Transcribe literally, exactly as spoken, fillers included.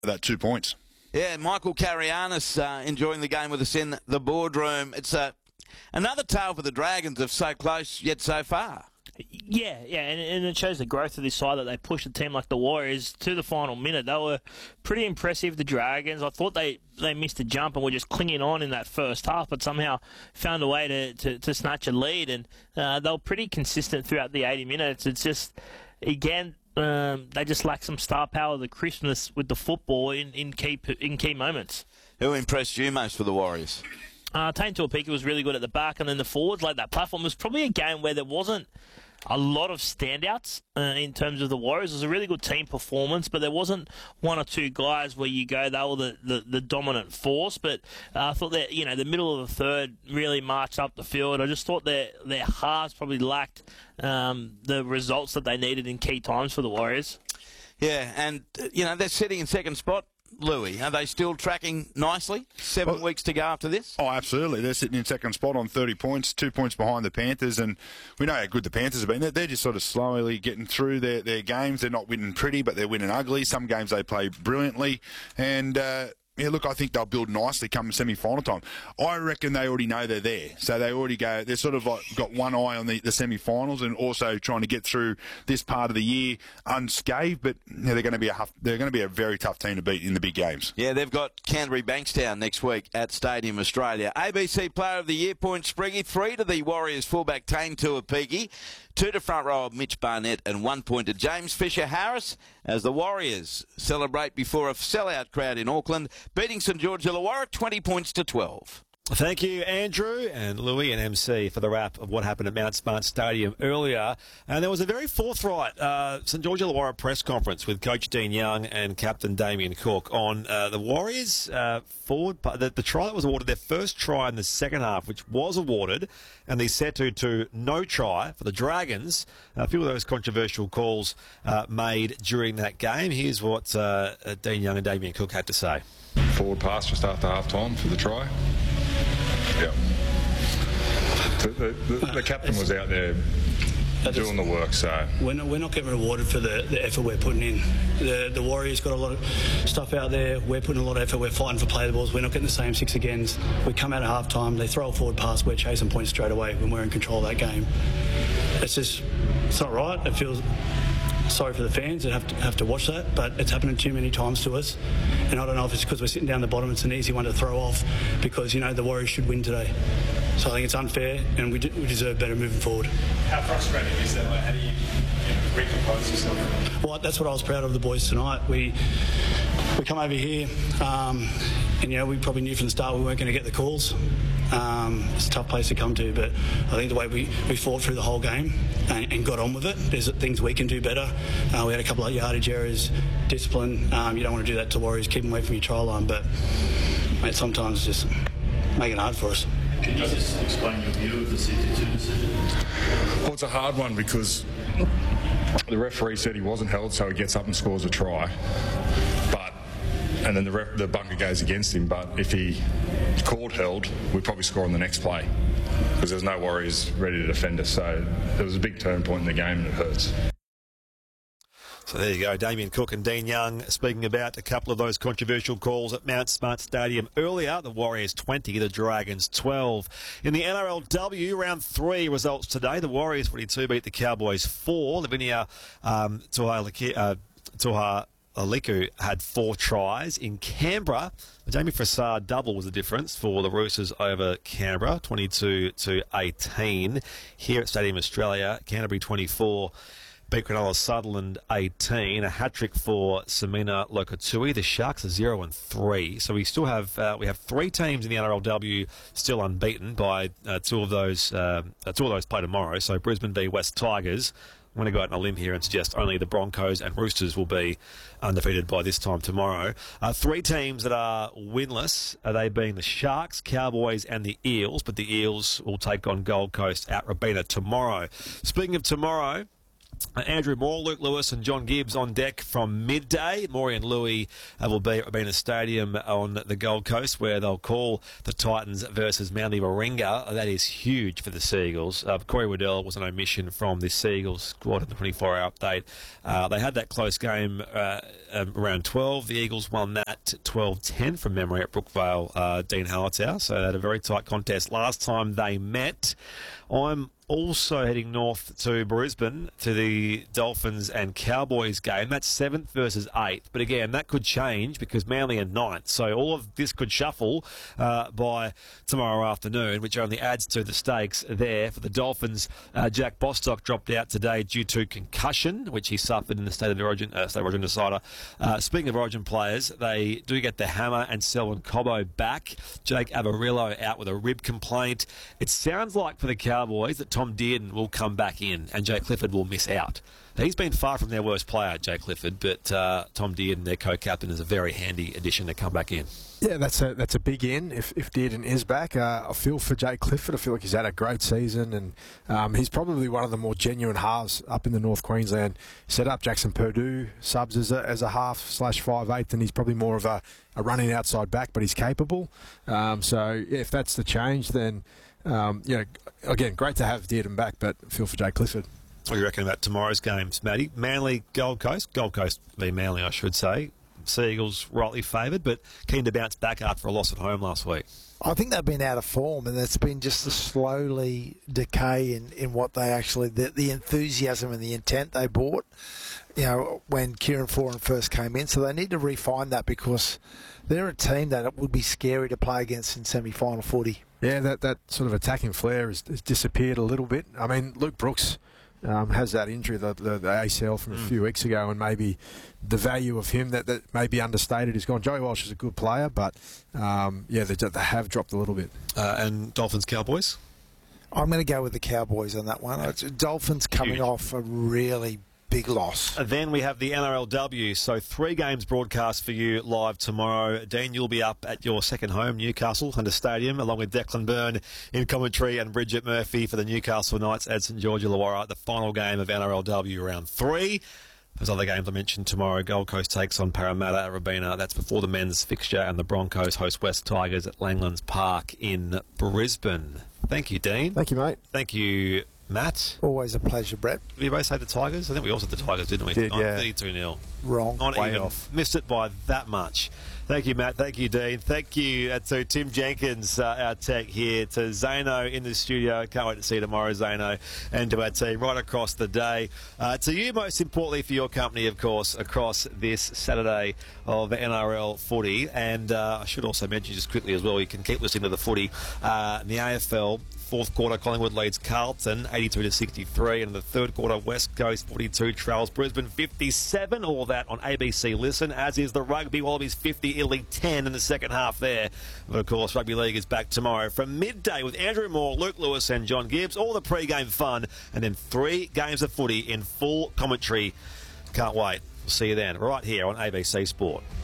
that two points. Yeah, Michael Carianis uh, enjoying the game with us in the boardroom. It's a, another tale for the Dragons of so close yet so far. Yeah, yeah, and, and it shows the growth of this side that they pushed a team like the Warriors to the final minute. They were pretty impressive, the Dragons. I thought they, they missed a jump and were just clinging on in that first half, but somehow found a way to, to, to snatch a lead, and uh, they were pretty consistent throughout the eighty minutes. It's just, again, um, they just lack some star power, the crispness with the football in, in, key, in key moments. Who impressed you most for the Warriors? Uh, Tane Tuapika was really good at the back, and then the forwards laid that platform. It was probably a game where there wasn't a lot of standouts uh, in terms of the Warriors. It was a really good team performance, but there wasn't one or two guys where you go, they were the, the, the dominant force. But uh, I thought that, you know, the middle of the third really marched up the field. I just thought their, their halves probably lacked um, the results that they needed in key times for the Warriors. Yeah, and, uh, you know, they're sitting in second spot. Louis, are they still tracking nicely? Seven well, weeks to go after this? Oh, absolutely. They're sitting in second spot on thirty points, two points behind the Panthers, and we know how good the Panthers have been. They're, they're just sort of slowly getting through their, their games. They're not winning pretty, but they're winning ugly. Some games they play brilliantly, and uh, yeah, look, I think they'll build nicely come semi-final time. I reckon they already know they're there, so they already go. They're sort of like got one eye on the, the semi-finals, and also trying to get through this part of the year unscathed. But yeah, they're going to be a they're going to be a very tough team to beat in the big games. Yeah, they've got Canterbury Bankstown next week at Stadium Australia. A B C Player of the Year point Spriggy, three to the Warriors fullback Tane Tuapika, two to front row of Mitch Barnett, and one point to James Fisher-Harris as the Warriors celebrate before a sellout crowd in Auckland, beating St George Illawarra twenty points to twelve. Thank you, Andrew and Louis and M C for the wrap of what happened at Mount Smart Stadium earlier. And there was a very forthright uh, St George Illawarra press conference with Coach Dean Young and Captain Damien Cook on uh, the Warriors uh, forward. The, the try that was awarded, their first try in the second half, which was awarded, and the set to, to no try for the Dragons. A few of those controversial calls uh, made during that game. Here's what uh, Dean Young and Damien Cook had to say. Forward pass just after half time for the try. Yeah. The, the, the, the captain was out there doing the work, so we're not, we're not getting rewarded for the, the effort we're putting in. The, the Warriors got a lot of stuff out there. We're putting a lot of effort. We're fighting for play the balls. We're not getting the same six agains. We come out at half time. They throw a forward pass. We're chasing points straight away when we're in control of that game. It's just, it's not right. It feels sorry for the fans that have to have to watch that, but it's happening too many times to us. And I don't know if it's because we're sitting down the bottom. It's an easy one to throw off because, you know, the Warriors should win today. So I think it's unfair, and we, d we deserve better moving forward. How frustrating is that? Like, how do you, you know, recompose yourself? Well, that's what I was proud of the boys tonight. We we come over here, um, and you know we probably knew from the start we weren't going to get the calls. Um, it's a tough place to come to, but I think the way we, we fought through the whole game and, and got on with it, there's things we can do better. Uh, we had a couple of yardage errors, discipline. Um, you don't want to do that to Warriors, keep them away from your try line, but mate, sometimes just make it hard for us. Can you just explain your view of the sixty-two decision? Well, it's a hard one because the referee said he wasn't held, so he gets up and scores a try. But and then the, ref, the bunker goes against him. But if he called held, we'd probably score on the next play because there's no Warriors ready to defend us. So there was a big turn point in the game, and it hurts. So there you go, Damien Cook and Dean Young speaking about a couple of those controversial calls at Mount Smart Stadium earlier. The Warriors twenty, the Dragons twelve. In the N R L W, round three results today. The Warriors forty-two beat the Cowboys four. Lavinia um, Tuha uh, Tuha Aliku had four tries. In Canberra, the Jamie Frassard double was the difference for the Roosters over Canberra, twenty-two to eighteen. Here at Stadium Australia, Canterbury twenty-four. Beat Cronulla Sutherland eighteen, a hat-trick for Samina Lokotui. The Sharks are zero and three, so we still have uh, we have three teams in the N R L W still unbeaten. By uh, two of those, uh, two of those play tomorrow. So Brisbane v West Tigers. I'm going to go out on a limb here and suggest only the Broncos and Roosters will be undefeated by this time tomorrow. Uh, three teams that are winless, are they being the Sharks, Cowboys and the Eels, but the Eels will take on Gold Coast at Robina tomorrow. Speaking of tomorrow, Uh, Andrew Moore, Luke Lewis and John Gibbs on deck from midday. Maury and Louis uh, will be, be in a stadium on the Gold Coast where they'll call the Titans versus Manly Warringah. Uh, that is huge for the Seagulls. Uh, Corey Waddell was an omission from the Seagulls squad in the twenty-four hour update. Uh, they had that close game uh, um, around twelve. The Eagles won that twelve ten from memory at Brookvale, uh, Dean Hallertau. So they had a very tight contest last time they met. I'm also heading north to Brisbane to the Dolphins and Cowboys game. That's seventh versus eighth. But again, that could change because Manly are ninth. So all of this could shuffle uh, by tomorrow afternoon, which only adds to the stakes there. For the Dolphins, uh, Jack Bostock dropped out today due to concussion, which he suffered in the State of the Origin, uh, State of Origin decider. Uh, speaking of Origin players, they do get the Hammer and Selwyn Cobbo back. Jake Avarillo out with a rib complaint. It sounds like for the Cowboys that Tom Dearden will come back in and Jay Clifford will miss out. Now, he's been far from their worst player, Jay Clifford, but uh, Tom Dearden, their co-captain, is a very handy addition to come back in. Yeah, that's a that's a big in if, if Dearden is back. Uh, I feel for Jay Clifford. I feel like he's had a great season, and um, he's probably one of the more genuine halves up in the North Queensland set up. Jackson Purdue subs as a, as a half slash five eighth, and he's probably more of a, a running outside back, but he's capable. Um, so yeah, if that's the change, then um, you know, again, great to have Dearden back, but I feel for Jay Clifford. What do you reckon about tomorrow's games, Matty? Manly, Gold Coast. Gold Coast v Manly, I should say. Seagulls rightly favoured, but keen to bounce back after a loss at home last week. I think they've been out of form, and it's been just a slowly decay in, in what they actually, the, the enthusiasm and the intent they brought, you know, when Kieran Foran first came in. So they need to refine that because they're a team that it would be scary to play against in semi-final footy. Yeah, that, that sort of attacking flair has, has disappeared a little bit. I mean, Luke Brooks Um, has that injury, the, the, the A C L from a mm. few weeks ago, and maybe the value of him that, that may be understated is gone. Joey Walsh is a good player, but um, yeah, they, they have dropped a little bit. Uh, and Dolphins Cowboys? I'm going to go with the Cowboys on that one. It's Dolphins coming Huge. off a really big loss. Then we have the N R L W, so three games broadcast for you live tomorrow. Dean, you'll be up at your second home, Newcastle, Hunter Stadium, along with Declan Byrne in commentary and Bridget Murphy for the Newcastle Knights at St George Illawarra, the final game of N R L W round three. Those other games I mentioned tomorrow, Gold Coast takes on Parramatta at Robina. That's before the men's fixture, and the Broncos host West Tigers at Langlands Park in Brisbane. Thank you, Dean. Thank you, mate. Thank you, Matt. Always a pleasure, Brett. Did we both say the Tigers? I think we all said the Tigers, didn't we? Did, yeah. thirty-two nil. Wrong. Not Way even. off. Missed it by that much. Thank you, Matt. Thank you, Dean. Thank you uh, to Tim Jenkins, uh, our tech here, to Zano in the studio. Can't wait to see you tomorrow, Zano, and to our team right across the day. Uh, to you, most importantly, for your company, of course, across this Saturday of N R L footy. And uh, I should also mention just quickly as well, you can keep listening to the footy uh, in the A F L. Fourth quarter, Collingwood leads Carlton eighty-two to sixty-three, and in the third quarter, West Coast forty-two trails Brisbane fifty-seven. All that on A B C Listen, as is the Rugby Wallabies fifty, Italy ten in the second half there. But of course, Rugby League is back tomorrow from midday with Andrew Moore, Luke Lewis, and John Gibbs. All the pre-game fun, and then three games of footy in full commentary. Can't wait. We'll see you then, right here on A B C Sport.